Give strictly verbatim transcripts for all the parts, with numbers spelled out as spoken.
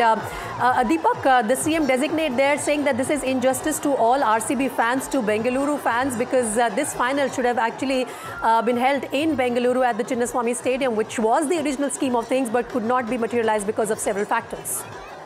uh, uh, Deepak, uh, the C M designate there saying that this is injustice to all R C B fans, to Bengaluru fans, because uh, this final should have actually uh, been held in Bengaluru at the Chinnaswamy Stadium, which was the original scheme of things but could not be materialized because of several factors.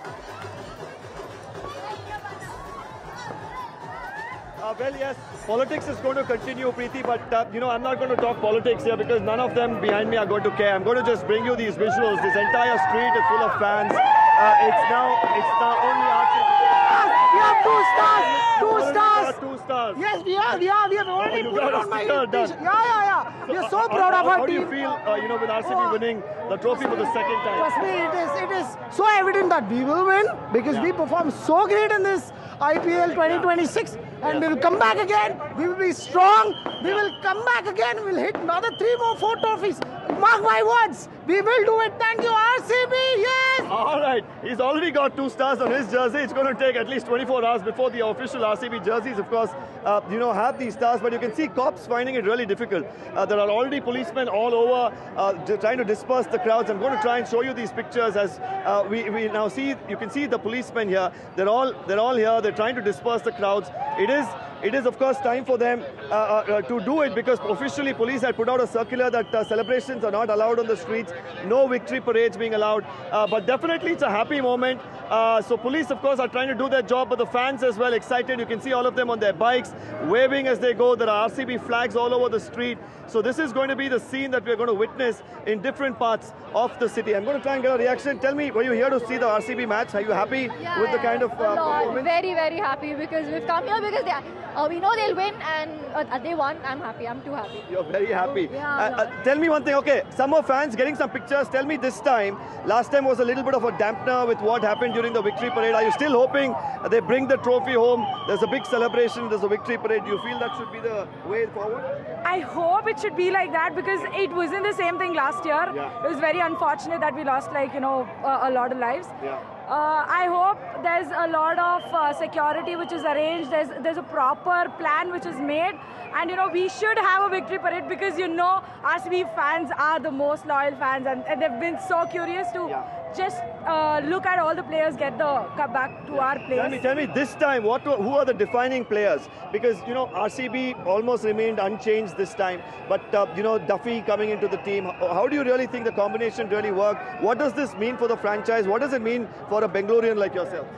Uh, well, yes, politics is going to continue, Preeti, but, uh, you know, I'm not going to talk politics here because none of them behind me are going to care. I'm going to just bring you these visuals. This entire street is full of fans. Uh, it's now, it's now only R C B. We have two stars! Two stars! Two stars. Yes, we are, we are. We have already oh, put it on my done. Yeah, yeah, yeah. We are so uh, proud uh, of our how team. How do you feel, uh, you know, with R C B oh, winning the trophy for the second time? Trust me, it is, it is so evident that we will win because yeah. we performed so great in this I P L twenty twenty-six yeah. and yeah. we will come back again. We will be strong. We will come back again. We will hit another three more, four trophies. Mark my words. We will do it. Thank you, R C B. Yes. All right. He's already got two stars on his jersey. It's going to take at least twenty-four hours before the official R C B jerseys, of course, uh, you know, have these stars. But you can see cops finding it really difficult. Uh, there are already policemen all over uh, trying to disperse the crowds. I'm going to try and show you these pictures as uh, we, we now see. You can see the policemen here. They're all they're all here. They're trying to disperse the crowds. It is. It is, of course, time for them uh, uh, to do it because officially police had put out a circular that uh, celebrations are not allowed on the streets, no victory parades being allowed. Uh, but definitely it's a happy moment. Uh, so police, of course, are trying to do their job, but the fans as well excited. You can see all of them on their bikes, waving as they go. There are R C B flags all over the street. So this is going to be the scene that we're going to witness in different parts of the city. I'm going to try and get a reaction. Tell me, were you here to see the R C B match? Are you happy yeah, with the kind of uh, performance? Very, very happy because we've come here because they are, uh, we know they'll win and uh, they won. I'm happy. I'm too happy. You're very happy. Yeah, uh, uh, tell me one thing. Okay, some more fans getting some pictures. Tell me this time. Last time was a little bit of a dampener with what happened during the victory parade. Are you still hoping they bring the trophy home? There's a big celebration. There's a victory parade. Do you feel that should be the way forward? I hope it should be like that because it wasn't the same thing last year. Yeah. It was very unfortunate that we lost, like, you know, a, a lot of lives. Yeah. Uh, I hope there's a lot of uh, security which is arranged. There's there's a proper plan which is made, and you know we should have a victory parade because you know R C B fans are the most loyal fans, and, and they've been so curious to yeah. just uh, look at all the players get the come back to yeah. our place. Tell me, tell me this time, what who are the defining players? Because you know R C B almost remained unchanged this time, but uh, you know Duffy coming into the team. How do you really think the combination really worked? What does this mean for the franchise? What does it mean for a Bengalorean like yourself?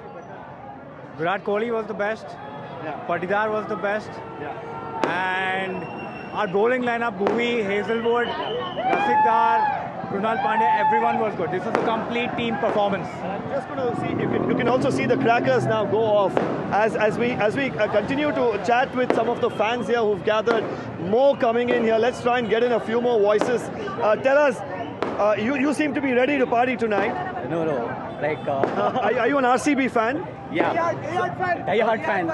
Virat Kohli was the best. Yeah. Patidar was the best. Yeah. And our bowling lineup, Bhuvi, Hazelwood, Rasikdar, Krunal Pandya, everyone was good. This was a complete team performance. I'm just going to see, you can, you can also see the crackers now go off as, as we, as we uh, continue to chat with some of the fans here who've gathered. More coming in here. Let's try and get in a few more voices. Uh, tell us, uh, you, you seem to be ready to party tonight. No, no. Like, uh, uh, are, are you an R C B fan? Yeah. Die-hard fan.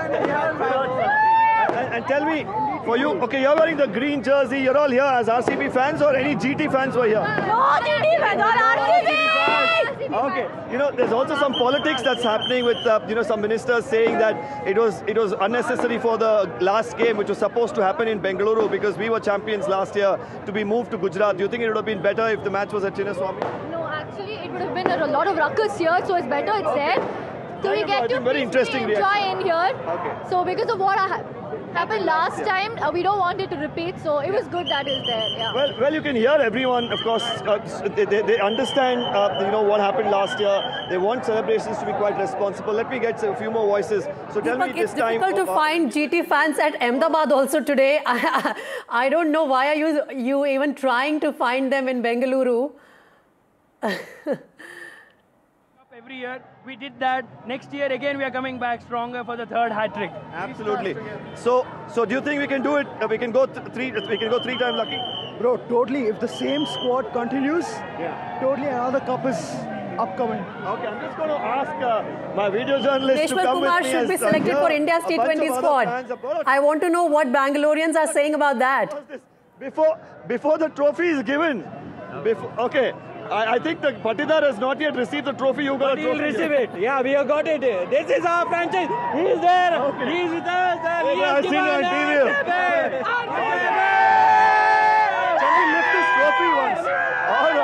And, and tell me, for you, okay, you're wearing the green jersey, you're all here as R C B fans or any G T fans were here? No G T fans, all R C B! Okay, you know, there's also some politics that's happening with, uh, you know, some ministers saying that it was it was unnecessary for the last game, which was supposed to happen in Bengaluru because we were champions last year, to be moved to Gujarat. Do you think it would have been better if the match was at Chinnaswamy? No, actually, it would have been a lot of ruckus here, so it's better it's okay. there. So we get to very interesting enjoy reaction. in here. Okay. So because of what ha happened last yeah. time, uh, we don't want it to repeat. So it was good that it's there. Yeah. Well, well, you can hear everyone. Of course, uh, they, they, they understand, uh, you know, what happened last year. They want celebrations to be quite responsible. Let me get a few more voices. So tell Deepak, me this it's time. difficult to uh, find G T fans at Ahmedabad also today. I, I don't know why are you you even trying to find them in Bengaluru. Every year we did that. Next year again we are coming back stronger for the third hat trick. Absolutely. So, so do you think we can do it? Uh, we can go th three. We can go three time lucky. Bro, totally. If the same squad continues, yeah, totally another cup is upcoming. Okay, I'm just going to ask uh, my video journalist to Neshwar come Kumar with me. should be as, selected uh, for India's T twenty squad. I want to know what Bangaloreans are saying about that. Before, before the trophy is given. Before, okay. I, I think the Patidar has not yet received the trophy. You got But a he will trophy. receive it. Yeah, we have got it. This is our franchise. He is there. Okay. He is with us. And Okay, he has I've seen you on given T V. us Okay. the- Can we lift this trophy once? All right.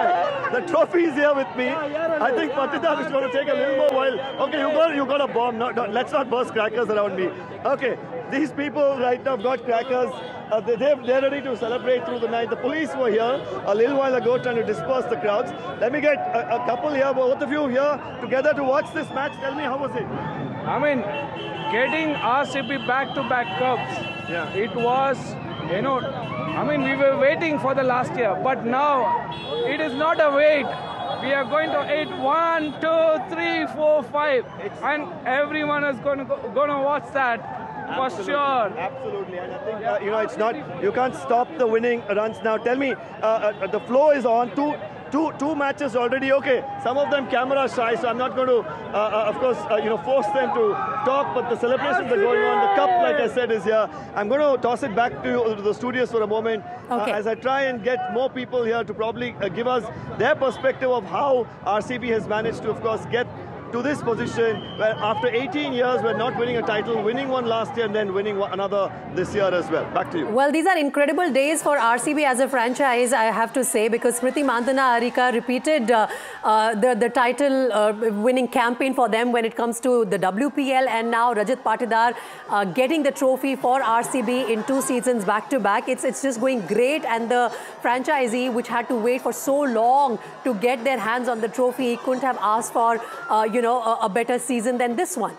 the trophy is here with me. I think Patidar is going to take a little more while. Okay, you got you got a bomb. No, no, let's not burst crackers around me. Okay, these people right now have got crackers. Uh, they, they're ready to celebrate through the night. The police were here a little while ago trying to disperse the crowds. Let me get a, a couple here, both of you here together to watch this match. Tell me, how was it? I mean, getting R C B back-to-back cups, Yeah. it was, you know, I mean, we were waiting for the last year, but now it is not a wait. We are going to eight, one, two, three, four, five, and everyone is going to go, going to watch that. For Absolutely. sure. Absolutely. And I think, uh, you know, it's not, you can't stop the winning runs now. Tell me, uh, uh, the flow is on. Two, two, two matches already. Okay, some of them camera shy, so I'm not going to, uh, uh, of course, uh, you know, force them to talk, but the celebrations are going on. The cup, like I said, is here. I'm going to toss it back to, you, to the studios for a moment Okay. uh, as I try and get more people here to probably uh, give us their perspective of how R C B has managed to, of course, get to this position where after eighteen years we're not winning a title, winning one last year and then winning one, another this year as well. Back to you. Well, these are incredible days for R C B as a franchise, I have to say, because Smriti Mandhana Arika repeated uh, uh, the, the title uh, winning campaign for them when it comes to the W P L, and now Rajat Patidar uh, getting the trophy for R C B in two seasons back to back. It's, it's just going great, and the franchisee, which had to wait for so long to get their hands on the trophy, couldn't have asked for uh, you know, a, a better season than this one.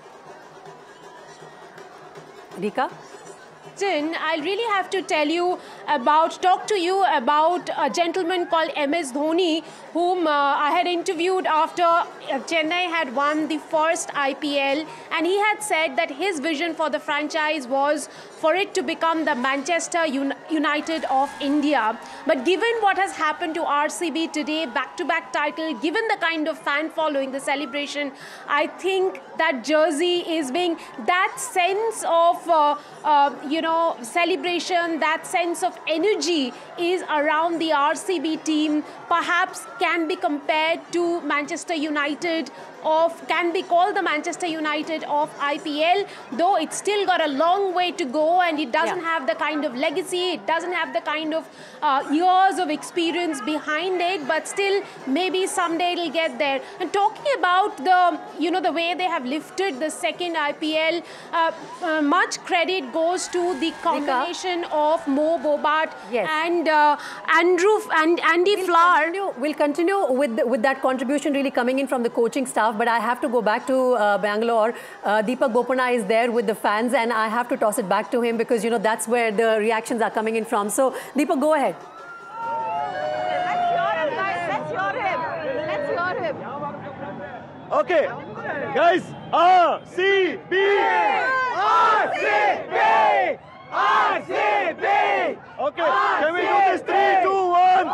Rika? I'll really have to tell you about, talk to you about a gentleman called M S Dhoni, whom uh, I had interviewed after uh, Chennai had won the first I P L, and he had said that his vision for the franchise was for it to become the Manchester Un United of India. But given what has happened to R C B today, back-to-back title, given the kind of fan following, the celebration, I think that jersey is being, that sense of, uh, uh, you know, celebration, that sense of energy is around the R C B team, perhaps can be compared to Manchester United of, can be called the Manchester United of I P L, though it's still got a long way to go and it doesn't Yeah. have the kind of legacy, it doesn't have the kind of uh, years of experience behind it, but still maybe someday it'll get there. And talking about the, you know, the way they have lifted the second I P L, uh, uh, much credit goes to the combination of Mo Bobat Yes. and uh, Andrew and Andy We'll Flower. continue, we'll continue with, the, with that contribution really coming in from the coaching staff, but I have to go back to uh, Bangalore. Uh, Deepak Bopanna is there with the fans, and I have to toss it back to him because, you know, that's where the reactions are coming in from. So, Deepak, go ahead. Let's hear him, guys. Let's hear him. Let's hear him. Okay, guys, R C B! R C B! R C B! Okay, can we do this? Three, two, one.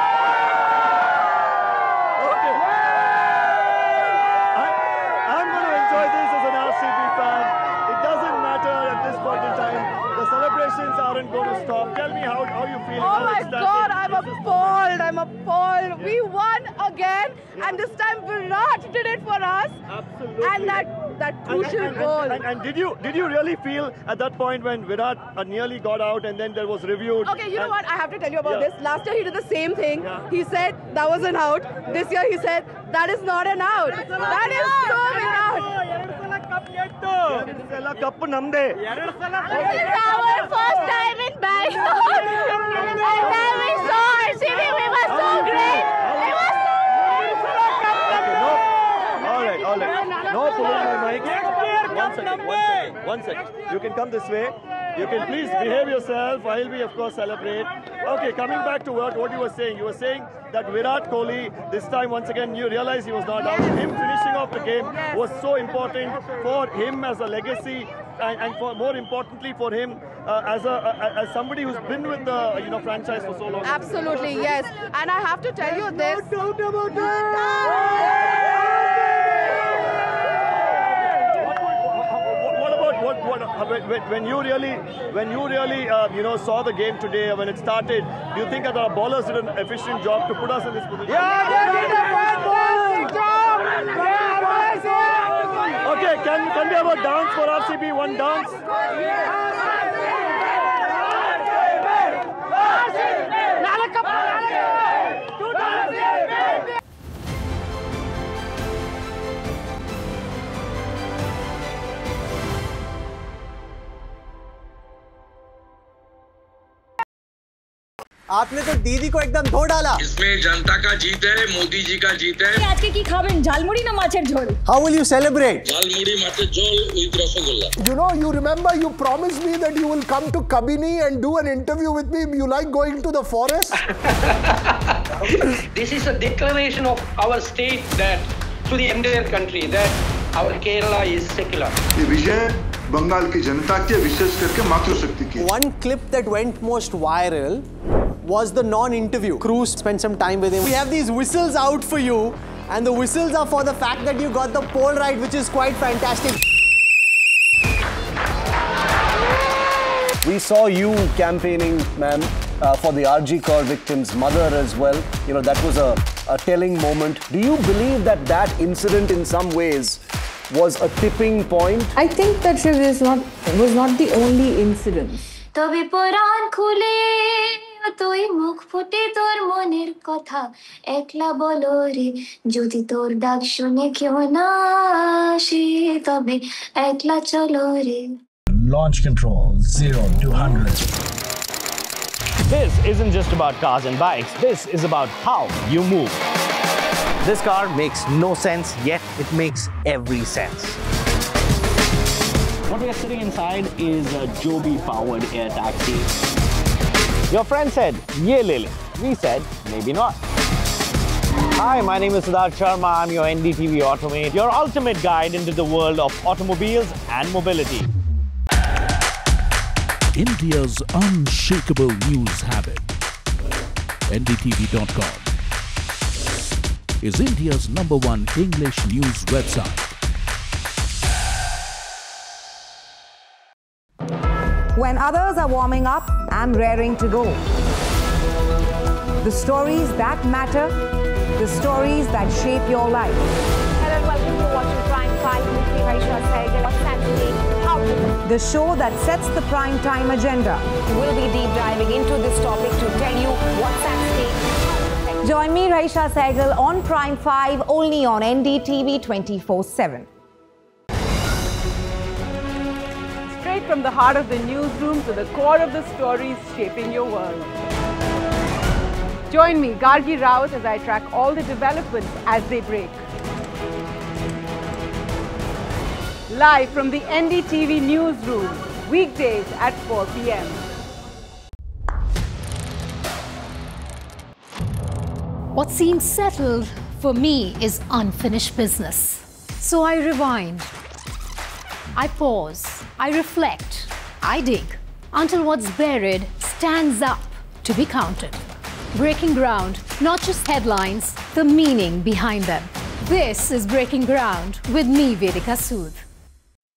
Okay. I, I'm going to enjoy this as an R C B fan. It doesn't matter at this point in time. The celebrations aren't going to stop. Tell me how, how you feel. Oh my God, I'm appalled. I'm appalled. We won again, and this time Virat did it for us. Absolutely. And that that crucial and, and, goal. And, and, and did you did you really feel at that point when Virat uh, nearly got out and then there was reviewed? Okay, you know and- what? I have to tell you about Yeah. this. Last year he did the same thing. Yeah. He said that was an out. This year he said that is not an out. That is so big out. ಎರಡ್ cup ನಮ್ದೇ. This is our first time in Bangalore. And then we saw R C B. We were so great. It was so Okay, no. All right, all right. No pulling my mic. One second, one second, one second. You can come this way. You can please behave yourself while we, of course, celebrate. Okay, coming back to what, what you were saying. You were saying that Virat Kohli, this time, once again, you realize he was not out. Him finishing off the game was so important for him as a legacy and, and for more importantly for him uh, as, a, uh, as somebody who's been with the you know franchise for so long. Absolutely, yes. And I have to tell you this. What about what, what when, when- when you really when you really uh, you know saw the game today when it started? Do you think that our bowlers did an efficient job to put us in this position? Okay, can can we have a dance for R C B? One dance. आपने तो दीदी को एकदम धो डाला. इसमें जनता का जीत है, मोदी जी का जीत है. आज के की खाबेन झालमुड़ी ना माछेर झोल. How will you celebrate? Jhalmuri माछेर झोल with rasgulla. You know, you remember you promised me that you will come to Kabini and do an interview with me. You like going to the forest? This is a declaration of our state that to the entire country that our Kerala is secular. ये विजय बंगाल की जनता के विशेष करके मातृशक्ति की. One clip that went most viral was the non-interview. Cruz spent some time with him. We have these whistles out for you, and the whistles are for the fact that you got the poll right, which is quite fantastic. We saw you campaigning, ma'am, uh, for the R G Kar victim's mother as well. You know, that was a, a telling moment. Do you believe that that incident in some ways was a tipping point? I think that Shiv is not, was not the only incident. তবে পরাণ খুলে তুই মুখ ফুটে তোর মনের কথা একলা বলো রে যদি তোর ডাক শুনে কেউ না আসে তবে একলা চলো রে. Launch control zero to one hundred. This isn't just about cars and bikes. This is about how you move. This car makes no sense, yet it makes every sense. What we are sitting inside is a Joby-powered air taxi. Your friend said, "Ye le le." We said, maybe not. Hi, my name is Siddharth Sharma. I'm your N D T V Automate, your ultimate guide into the world of automobiles and mobility. India's unshakable news habit. N D T V dot com is India's number one English news website. When others are warming up, I'm raring to go. The stories that matter, the stories that shape your life. Hello and welcome to watching Prime five with me, Raisha Sehgal. What's happening? How to The show that sets the prime time agenda. We'll be deep diving into this topic to tell you what's at stake. Join me, Raisha Sehgal, on Prime five, only on N D T V twenty-four seven. Straight from the heart of the newsroom to the core of the stories shaping your world. Join me, Gargi Raut, as I track all the developments as they break. Live from the N D T V newsroom, weekdays at four p m What seems settled for me is unfinished business. So I rewind. I pause. I reflect. I dig until what's buried stands up to be counted. Breaking ground, not just headlines, the meaning behind them. This is Breaking Ground with me, Vedika Sood.